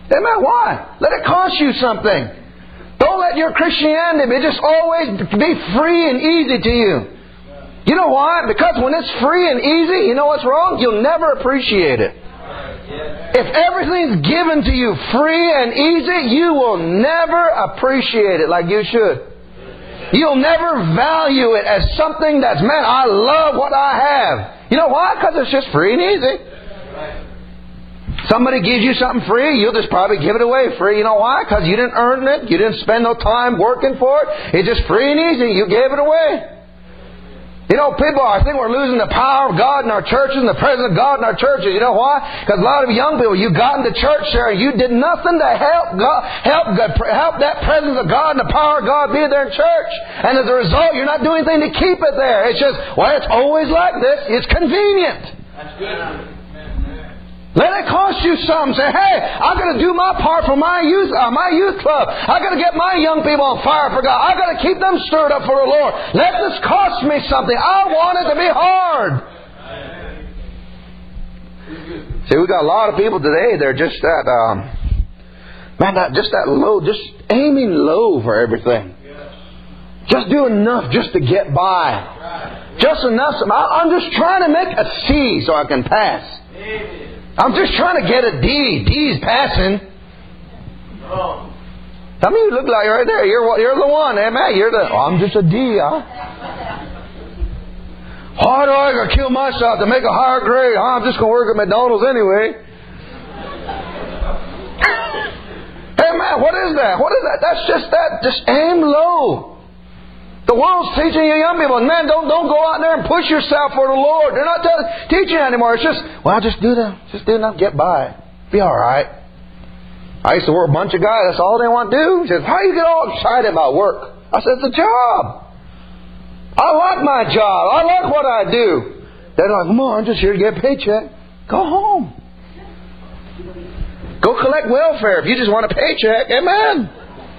Amen. Why? Let it cost you something. Don't let your Christianity be just always be free and easy to you. You know why? Because when it's free and easy, you know what's wrong? You'll never appreciate it. If everything's given to you free and easy, you will never appreciate it like you should. You'll never value it as something that's, man, I love what I have. You know why? Because it's just free and easy. Somebody gives you something free, you'll just probably give it away free. You know why? Because you didn't earn it. You didn't spend no time working for it. It's just free and easy. You gave it away. You know, people, I think we're losing the power of God in our churches and the presence of God in our churches. You know why? Because a lot of young people, you got into church there and you did nothing to help that presence of God and the power of God be there in church. And as a result, you're not doing anything to keep it there. It's just, well, it's always like this. It's convenient. That's good. Let it cost you something. Say, hey, I've got to do my part for my youth club. I've got to get my young people on fire for God. I've got to keep them stirred up for the Lord. Let this cost me something. I want it to be hard. See, we got a lot of people today. They're just that low, just aiming low for everything. Just do enough just to get by. Just enough. I'm just trying to make a C so I can pass. I'm just trying to get a D. D's passing. Some of you look like right there. You're the one, amen. I'm just a D, huh? Why do I gotta kill myself to make a higher grade? I'm just gonna work at McDonald's anyway. Hey man, what is that? What is that? That's just that. Just aim low. The world's teaching you young people, man, don't go out there and push yourself for the Lord. They're not teaching you anymore. It's just, well, just do enough, get by. Be alright. I used to work with a bunch of guys, that's all they want to do. He says, how do you get all excited about work? I said, it's a job. I like my job. I like what I do. They're like, come on, I'm just here to get a paycheck. Go home. Go collect welfare if you just want a paycheck. Amen.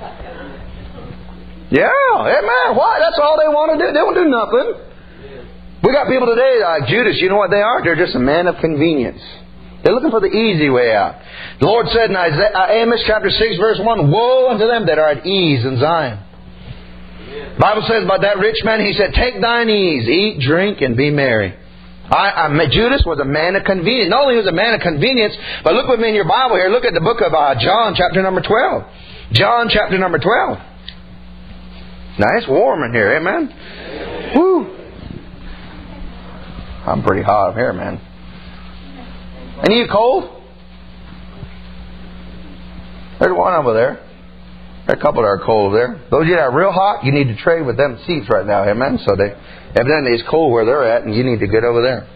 Yeah, amen. Why? That's all they want to do. They won't do nothing. We got people today like Judas. You know what they are? They're just a man of convenience. They're looking for the easy way out. The Lord said in Amos chapter 6 verse 1, woe unto them that are at ease in Zion. The Bible says about that rich man, he said, take thine ease, eat, drink, and be merry. Judas was a man of convenience. Not only was he a man of convenience, but look with me in your Bible here. Look at the book of John chapter number 12. John chapter number 12. Nice warm in here, amen? Woo! I'm pretty hot up here, man. Any of you cold? There's one over there. There are a couple that are cold there. Those of you that are real hot, you need to trade with them seats right now, amen? So evidently it's cold where they're at, and you need to get over there.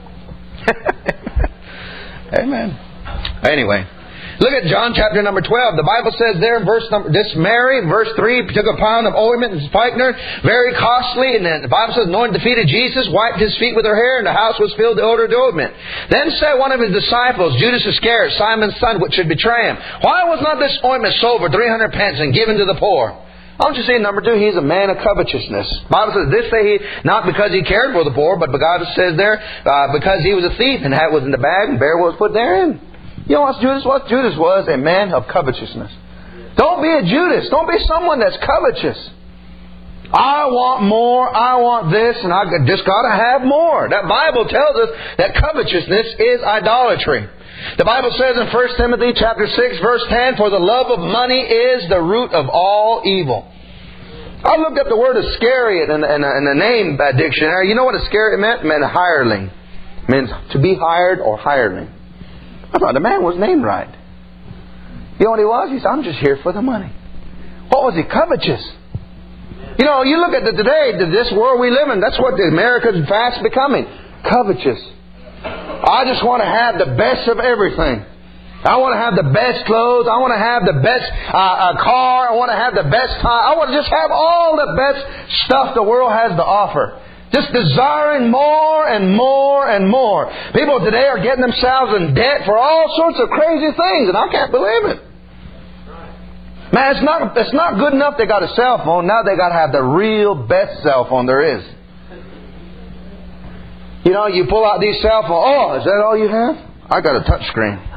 Amen. Anyway. Look at John chapter number 12. The Bible says there in verse 3, took a pound of ointment and spikenard, very costly. And then the Bible says, anointed the feet of Jesus, wiped his feet with her hair, and the house was filled with the odor of the ointment. Then said one of his disciples, Judas Iscariot, Simon's son, which should betray him, why was not this ointment sold for 300 pence and given to the poor? I want you to see, number 2, he's a man of covetousness. The Bible says, this say he, not because he cared for the poor, but God says there, because he was a thief, and hat was in the bag, and bear was put therein. You know what Judas was? Judas was a man of covetousness. Don't be a Judas. Don't be someone that's covetous. I want more. I want this. And I just got to have more. That Bible tells us that covetousness is idolatry. The Bible says in 1 Timothy chapter 6 verse 10, for the love of money is the root of all evil. I looked up the word Iscariot in the name dictionary. You know what Iscariot meant? It meant hireling. It means to be hired or hireling. I thought the man was named right. You know what he was? He said, I'm just here for the money. What was he? Covetous. You know, you look at today, this world we live in, that's what America's fast becoming. Covetous. I just want to have the best of everything. I want to have the best clothes. I want to have the best car. I want to have the best time. I want to just have all the best stuff the world has to offer. Just desiring more and more and more. People today are getting themselves in debt for all sorts of crazy things, and I can't believe it. Man, it's not good enough they got a cell phone. Now they got to have the real best cell phone there is. You know, you pull out these cell phones. Oh, is that all you have? I got a touch screen.